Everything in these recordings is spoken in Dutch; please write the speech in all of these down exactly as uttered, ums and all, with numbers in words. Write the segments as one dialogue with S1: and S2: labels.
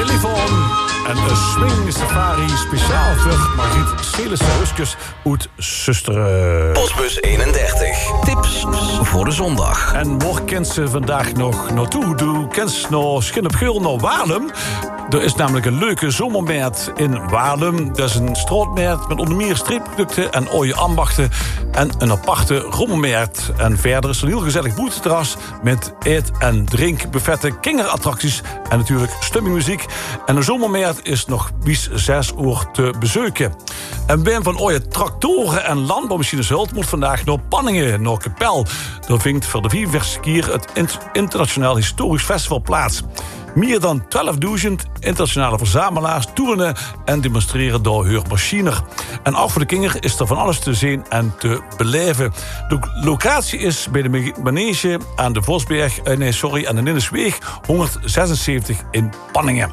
S1: Telefoon en een swing safari speciaal voor Margriet Celissen-Huskus uit Susteren.
S2: Postbus eenendertig. Tips voor de zondag.
S1: En waar kent ze vandaag nog naartoe? Doe kent ze nog Schin op Geul naar Waalum? Er is namelijk een leuke zomermarkt in Waalum. Dat is een straatmarkt met onder meer streepproducten en ooie ambachten. En een aparte rommelmarkt. En verder is er een heel gezellig boeteterras met eet- en drinkbuffetten, kinderattracties en natuurlijk stemmingmuziek. En de zomermarkt is nog bis zes uur te bezoeken. En Wim van ooie tractoren en landbouwmachines Hult moet vandaag naar Panningen, naar Kapel. Daar vindt voor de vierentwintigste keer het Internationaal Historisch Festival plaats. Meer dan twaalfduizend internationale verzamelaars toeren en demonstreren door hun machiner. En ook voor de kinderen is er van alles te zien en te beleven. De locatie is bij de manege aan de Vosberg, eh, nee, sorry, aan de Ninnesweeg honderdzesenzeventig in Panningen.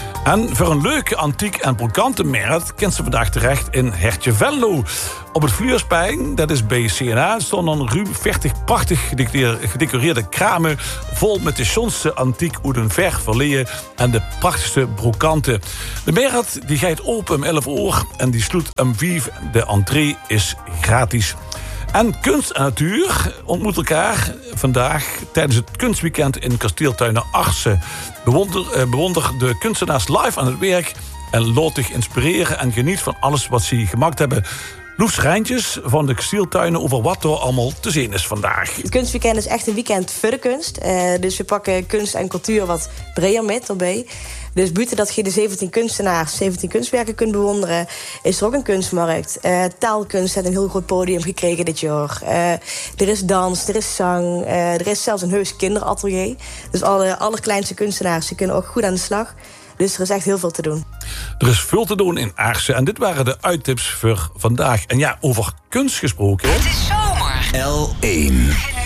S1: En voor een leuke antiek en brokante markt kent ze vandaag terecht in Hertje Venlo. Op het Vluurspijn, dat is bij C N A, stonden ruim veertig prachtig gedecoreerde kramen vol met de schoonste antiek uit een ver verleden en de prachtigste brokanten. De markt die gaat open om elf uur en die sluit om vijf. De entree is gratis. En kunst en natuur ontmoeten elkaar vandaag tijdens het kunstweekend in Kasteeltuinen Arsen. Bewonder, eh, bewonder de kunstenaars live aan het werk en laat zich inspireren en geniet van alles wat ze gemaakt hebben. Loes Schrijntjes van de Kasteeltuinen over wat er allemaal te zien is vandaag.
S3: Het kunstweekend is echt een weekend voor de kunst. Uh, dus we pakken kunst en cultuur wat breder met erbij. Dus buiten dat je de zeventien kunstenaars, zeventien kunstwerken kunt bewonderen, is er ook een kunstmarkt. Uh, taalkunst heeft een heel groot podium gekregen dit jaar. Uh, er is dans, er is zang, uh, er is zelfs een heus kinderatelier. Dus alle allerkleinste kunstenaars die kunnen ook goed aan de slag. Dus er is echt heel veel te doen.
S1: Er is veel te doen in Aarsen en dit waren de uittips voor vandaag. En ja, over kunst gesproken.
S2: Het is zomer. L één.